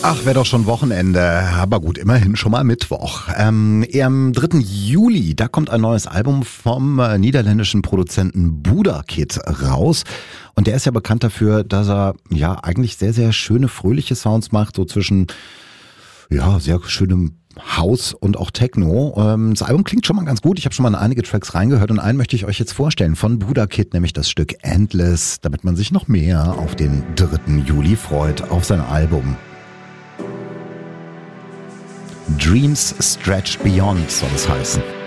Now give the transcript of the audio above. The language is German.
Ach, wäre doch schon Wochenende. Aber gut, immerhin schon mal Mittwoch. Am 3. Juli, da kommt ein neues Album vom niederländischen Produzenten Buda Kid raus. Und der ist ja bekannt dafür, dass er ja eigentlich sehr, sehr schöne, fröhliche Sounds macht, so zwischen sehr schönem House und auch Techno. Das Album klingt schon mal ganz gut. Ich habe schon mal in einige Tracks reingehört und einen möchte ich euch jetzt vorstellen von Buda Kid, nämlich das Stück Endless, damit man sich noch mehr auf den 3. Juli freut, auf sein Album. Dreams Stretch Beyond soll es heißen.